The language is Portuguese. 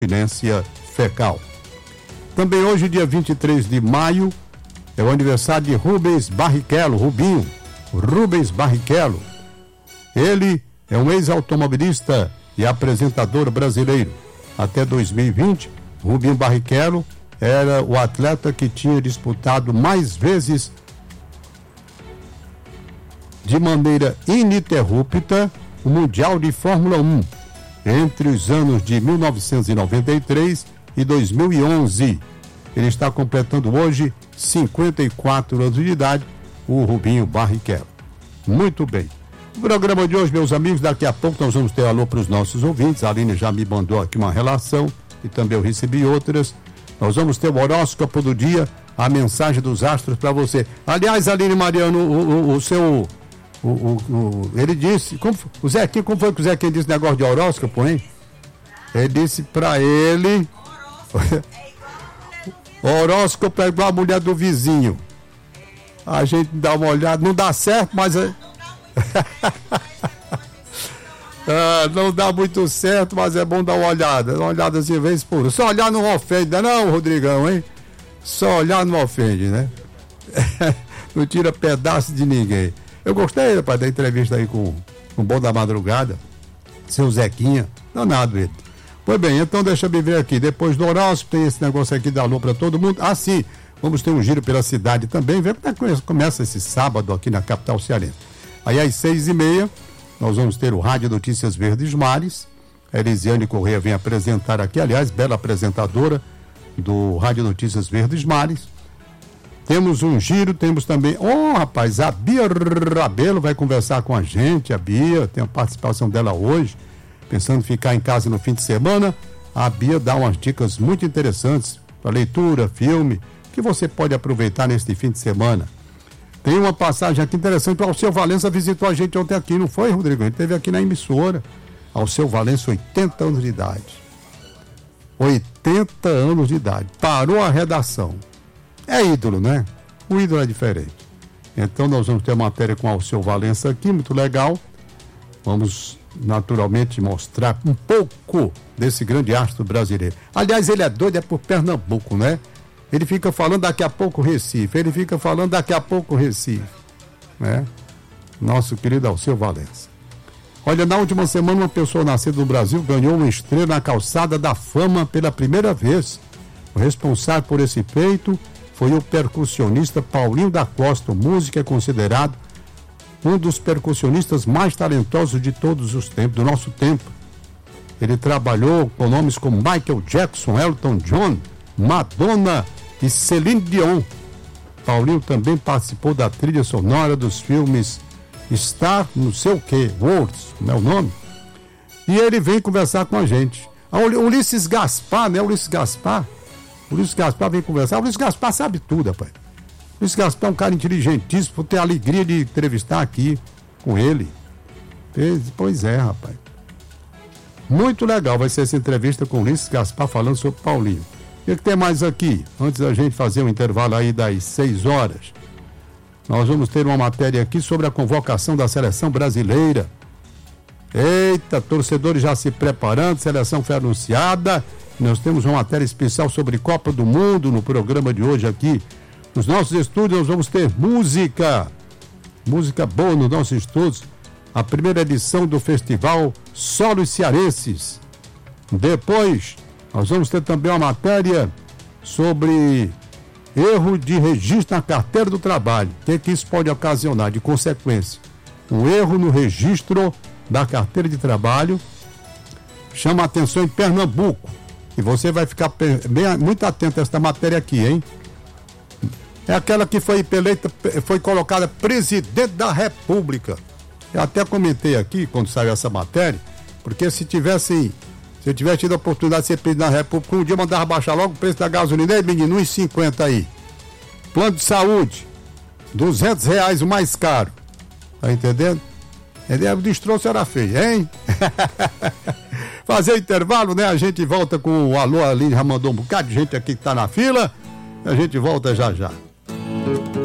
incontinência fecal. Também hoje, dia 23 de maio, é o aniversário de Rubens Barrichello, Rubens Barrichello. Ele é um ex-automobilista e apresentador brasileiro. Até 2020, Rubens Barrichello era o atleta que tinha disputado mais vezes de maneira ininterrupta o Mundial de Fórmula 1 entre os anos de 1993 e 2011. Ele está completando hoje 54 anos de idade, o Rubinho Barrichello. Muito bem. O programa de hoje, meus amigos, daqui a pouco nós vamos ter alô para os nossos ouvintes. A Aline já me mandou aqui uma relação e também eu recebi outras. Nós vamos ter o horóscopo do dia, a mensagem dos astros para você. Aliás, Aline Mariano, ele disse, como foi que o Zequinha disse negócio de horóscopo, hein? Ele disse para ele, horóscopo é igual a mulher do vizinho. A gente dá uma olhada, não dá certo, mas não dá muito certo, mas é bom dar uma olhada assim, vez por outra. Só olhar não ofende, não, Rodrigão, hein? Só olhar não ofende, né? Não tira pedaço de ninguém. Eu gostei, rapaz, da entrevista aí com o Bom da Madrugada, seu Zequinha, danado ele. Pois bem, então deixa eu ver aqui, depois do horóscopo tem esse negócio aqui da alô para todo mundo. Ah, sim, vamos ter um giro pela cidade também, ver como é que começa esse sábado aqui na capital cearense. Aí às 6h30, nós vamos ter o Rádio Notícias Verdes Mares. A Elisiane Corrêa vem apresentar aqui, aliás, bela apresentadora do Rádio Notícias Verdes Mares. Temos um giro, temos também... rapaz, a Bia Rabelo vai conversar com a gente, a Bia, tem a participação dela hoje, pensando em ficar em casa no fim de semana. A Bia dá umas dicas muito interessantes para leitura, filme, que você pode aproveitar neste fim de semana. Tem uma passagem aqui interessante, o Alceu Valença visitou a gente ontem aqui, não foi, Rodrigo? Ele esteve aqui na emissora. Alceu Valença, 80 anos de idade. 80 anos de idade. Parou a redação. É ídolo, né? O ídolo é diferente. Então nós vamos ter uma matéria com o Alceu Valença aqui, muito legal. Vamos naturalmente mostrar um pouco desse grande astro brasileiro. Aliás, ele é doido, é por Pernambuco, né? Ele fica falando daqui a pouco Recife, né? Nosso querido Alceu Valença. Olha, na última semana uma pessoa nascida no Brasil ganhou uma estrela na calçada da fama pela primeira vez. O responsável por esse feito foi o percussionista Paulinho da Costa. O músico é considerado um dos percussionistas mais talentosos de todos os tempos, do nosso tempo. Ele trabalhou com nomes como Michael Jackson, Elton John, Madonna e Celine Dion. Paulinho também participou da trilha sonora dos filmes Star, não sei o que, Words, como é o nome. E ele vem conversar com a gente. Ulisses Gaspar, né? Ulisses Gaspar vem conversar. Ulisses Gaspar sabe tudo, rapaz. Ulisses Gaspar é um cara inteligentíssimo, vou ter a alegria de entrevistar aqui com ele. Pois é, rapaz. Muito legal vai ser essa entrevista com o Ulisses Gaspar falando sobre Paulinho. O que tem mais aqui? Antes da gente fazer um intervalo aí das 6 horas, nós vamos ter uma matéria aqui sobre a convocação da seleção brasileira. Eita, torcedores já se preparando, seleção foi anunciada. Nós temos uma matéria especial sobre Copa do Mundo no programa de hoje aqui. Nos nossos estúdios nós vamos ter música boa nos nossos estúdios. A primeira edição do festival Solos Cearenses. Depois nós vamos ter também uma matéria sobre erro de registro na carteira do trabalho. O que isso pode ocasionar de consequência? Um erro no registro da carteira de trabalho chama a atenção em Pernambuco. E você vai ficar muito atento a esta matéria aqui, hein? É aquela que foi colocada presidente da República. Eu até comentei aqui, quando saiu essa matéria, porque se eu tivesse tido a oportunidade de ser presidente da República, um dia mandava baixar logo o preço da gasolina. Ei, menino, 1,50 aí. Plano de saúde, R$200 o mais caro. Tá entendendo? O destroço era feio, hein? Fazer intervalo, né? A gente volta com o alô ali, já mandou um bocado de gente aqui que tá na fila. A gente volta já já.